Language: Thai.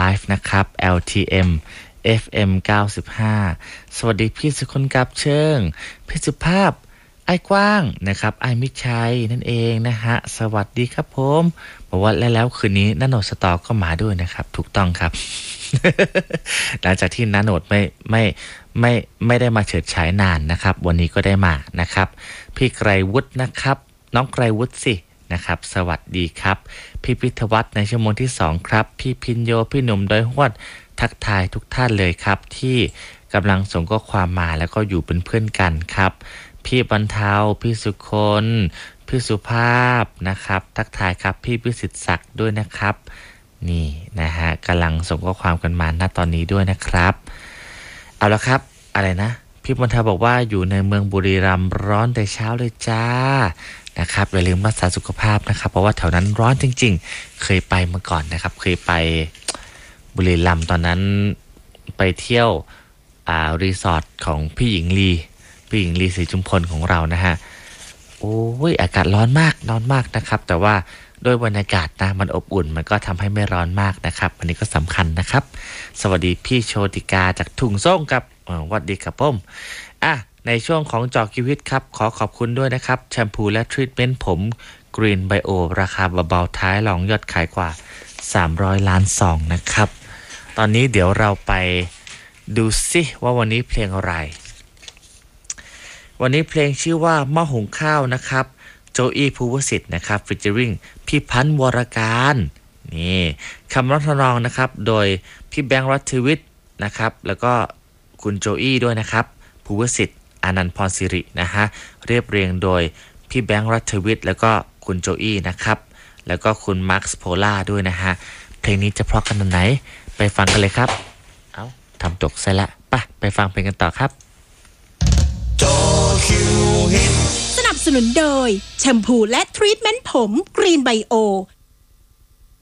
Live นะครับ LTM FM 95สวัสดีพี่สุคนกับเชิงพี่สุภาพไอ้กว้างนะครับไอ้มิชัยนั่นเองนะฮะสวัสดีครับผมบอกว่าแล้วคืนนี้นาโนสตอก็มาด้วยนะครับถูกต้องครับ หลังจากที่นาโนไม่ได้มาเฉิดฉายนานนะครับวันนี้ก็ได้มานะครับพี่ไกรวุฒินะครับน้องไกรวุฒิสินะครับสวัสดีครับพี่พิทวัฒน์ในชั่วโมงที่2ครับพี่พินโยพี่หนุ่มดอยฮวดทักทายทุกท่านเลยครับที่กำลังส่งข้อความมาแล้วก็อยู่เป็นเพื่อนกันครับพี่บรรเทาพี่สุคนพี่สุภาพนะครับทักทายครับพี่พิสิทธิ์ศักดิ์ด้วยนะครับนี่นะฮะกำลังส่งข้อความกันมาณตอนนี้ด้วยนะครับเอาละครับอะไรนะพี่บรรเทาบอกว่าอยู่ในเมืองบุรีรัมย์ร้อนแต่เช้าเลยจ้านะครับอย่าลืมรักษาสุขภาพนะครับเพราะว่าแถวนั้นร้อนจริงๆเคยไปมาก่อนนะครับเคยไปบุรีรัมย์ตอนนั้นไปเที่ยวรีสอร์ทของพี่หญิงลีศรีจุมพลของเรานะฮะโอ้ยอากาศร้อนมากนะครับแต่ว่าด้วยบรรยากาศนะมันอบอุ่นมันก็ทำให้ไม่ร้อนมากนะครับอันนี้ก็สำคัญนะครับสวัสดีพี่โชติกาจากทุ่งส่งครับสวัสดีครับผมในช่วงของเจาะชีวิตครับขอขอบคุณด้วยนะครับแชมพูและทรีทเมนต์ผมกรีนไบโอราคาเบาๆท้ายรองยอดขายกว่า300 ล้านซองนะครับตอนนี้เดี๋ยวเราไปดูสิว่าวันนี้เพลงอะไรวันนี้เพลงชื่อว่าหม้อหุงข้าวนะครับโจอี้ภูวสิทธิ์นะครับฟีเจอริงพี่พันธ์วรการนี่คำร้องทำนองนะครับโดยพี่แบงค์รัฐวิทย์นะครับแล้วก็คุณโจอี้ด้วยนะครับภูวสิทธิ์อานันต์พรศิรินะฮะเรียบเรียงโดยพี่แบงค์รัฐวิทย์แล้วก็คุณโจอี้นะครับแล้วก็คุณมาร์คส์โพล่าด้วยนะฮะเพลงนี้จะเพราะขนาดไหนไปฟังกันเลยครับทำตกซะละไปฟังเพลงกันต่อครับสนับสนุนโดยแชมพูและทรีทเมนต์ผมกรีนไบโอ